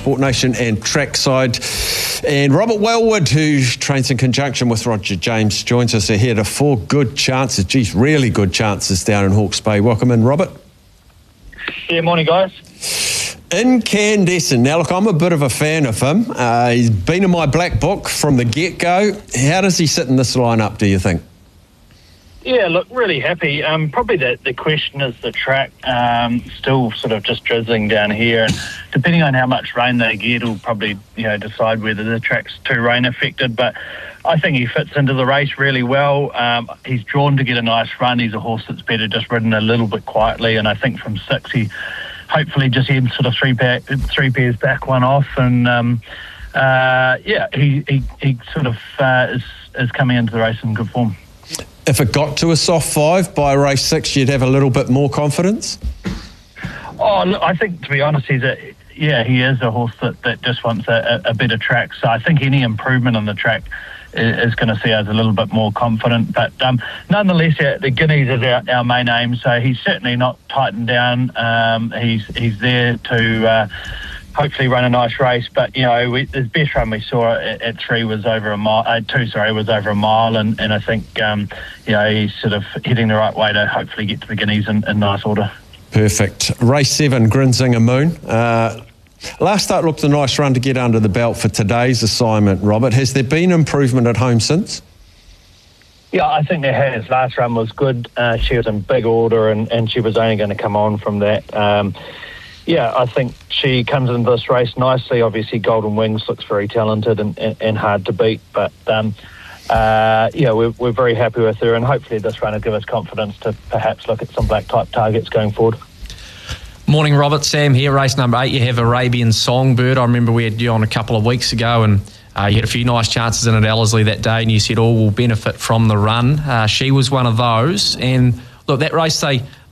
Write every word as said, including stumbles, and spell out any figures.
Sport Nation and Trackside. And Robert Wellwood, who trains in conjunction with Roger James, joins us ahead of four good chances, geez, really good chances down in Hawke's Bay. Welcome in, Robert. Yeah, morning, guys. Incandescent. Now, look, I'm a bit of a fan of him. Uh, he's been in my black book from the get-go. How does he sit in this lineup, do you think? Yeah, look, really happy. Um, probably the, the question is the track. Um, still sort of just drizzling down here. And depending on how much rain they get, will probably, you know, decide whether the track's too rain affected. But I think he fits into the race really well. Um, he's drawn to get a nice run. He's a horse that's better just ridden a little bit quietly. And I think from six, he hopefully just had sort of three, pair, three pairs back, one off. And, um, uh, yeah, he, he, he sort of uh, is, is coming into the race in good form. If it got to a soft five by race six, you'd have a little bit more confidence? Oh, look, I think, to be honest, he's a, yeah, he is a horse that, that just wants a, a better track. So I think any improvement on the track is, is going to see us a little bit more confident. But um, nonetheless, yeah, the Guineas is our, our main aim. So he's certainly not tightened down. Um, he's he's there to uh, hopefully run a nice race. But, you know, we, the best run we saw at, at three was over a mile, uh, two, sorry, was over a mile. And, and I think, um, you know, he's sort of heading the right way to hopefully get to the Guineas in, in nice order. Perfect. Race seven, Grinzinger Moon. Uh, last start looked a nice run to get under the belt for today's assignment, Robert. Has there been improvement at home since? Yeah, I think there has. Last run was good. Uh, she was in big order and, and she was only going to come on from that. Um, Yeah, I think she comes into this race nicely. Obviously, Golden Wings looks very talented and, and, and hard to beat. But, um, uh, yeah, we're, we're very happy with her. And hopefully this run will give us confidence to perhaps look at some black-type targets going forward. Morning, Robert. Sam here. Race number eight, you have Arabian Songbird. I remember we had you on a couple of weeks ago and uh, you had a few nice chances in at Ellerslie that day and you said all will benefit from the run. Uh, she was one of those. And, look, that race, they...